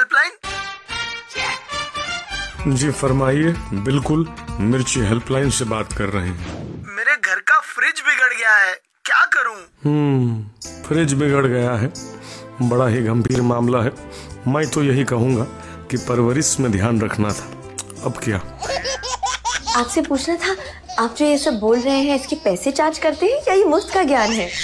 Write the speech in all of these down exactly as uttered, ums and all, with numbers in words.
Helpline. जी फरमाइए। बिल्कुल, मिर्ची हेल्पलाइन से बात कर रहे हैं। मेरे घर का फ्रिज बिगड़ गया है, क्या करूं? हम्म फ्रिज बिगड़ गया है, बड़ा ही गंभीर मामला है। मैं तो यही कहूँगा कि परवरिश में ध्यान रखना था। अब क्या? आपसे पूछना था, आप जो ये सब बोल रहे हैं इसके पैसे चार्ज करते हैं या ये मुफ्त का ज्ञान है?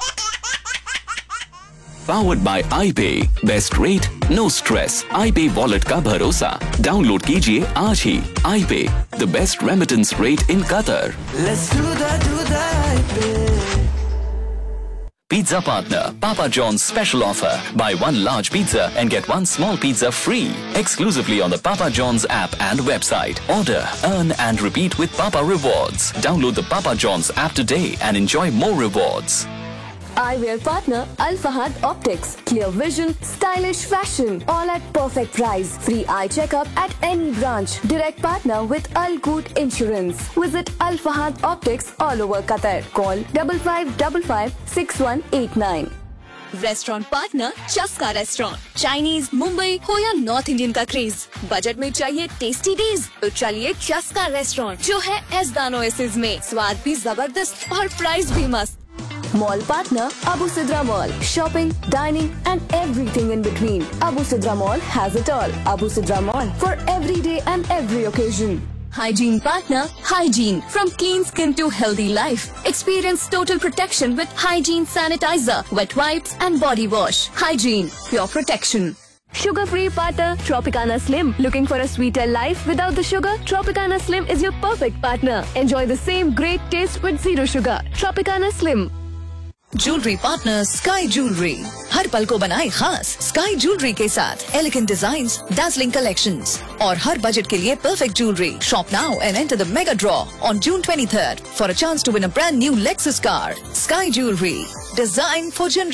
Powered by iPay, best rate, no stress. iPay wallet का भरोसा। डाउनलोड कीजिए आज ही। iPay, the best remittance rate in Qatar. Let's do that, do that iPay. Pizza partner, Papa John's special offer. Buy one large pizza and get one small pizza free. Exclusively on the Papa John's app and website. Order, earn and repeat with Papa Rewards. Download the Papa John's app today and enjoy more rewards. Eyewear partner Al Fahad Optics. Clear vision, stylish fashion, all at perfect price. Free eye checkup at any branch. Direct partner with Al Good Insurance. Visit Al Fahad Optics all over Qatar. Call double five double five six one eight nine. Restaurant partner चस्का restaurant. Chinese, Mumbai हो या north Indian का craze, budget में चाहिए tasty डीज तो चलिए चस्का restaurant जो है एसदान ओएसिस में। स्वाद भी जबरदस्त और प्राइस भी मस्त। Mall partner Abu Sidra Mall. Shopping, dining and everything in between. Abu Sidra Mall has it all. Abu Sidra Mall for every day and every occasion. Hygiene partner Hygiene. From clean skin to healthy life. Experience total protection with Hygiene sanitizer, wet wipes and body wash. Hygiene, pure protection. Sugar-free partner Tropicana Slim. Looking for a sweeter life without the sugar? Tropicana Slim is your perfect partner. Enjoy the same great taste with zero sugar. Tropicana Slim. Jewellery partner sky jewellery. हर पल को बनाए खास sky jewellery के साथ elegant designs, dazzling collections और हर budget के लिए perfect jewelry. Shop now and enter the mega draw on June twenty-third for a chance to win a brand new Lexus car. Sky Jewelry, designed for generations.